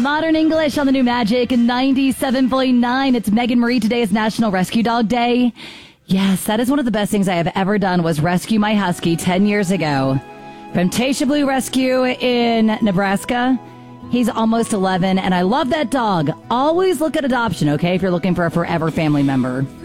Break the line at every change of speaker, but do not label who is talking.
Modern English on the new Magic 97.9. It's Megan Marie. Today is National Rescue Dog Day. Yes, that is one of the best things I have ever done was rescue my husky 10 years ago from Taisha Blue Rescue in Nebraska. He's almost 11, and I love that dog. Always look at adoption, okay, if you're looking for a forever family member.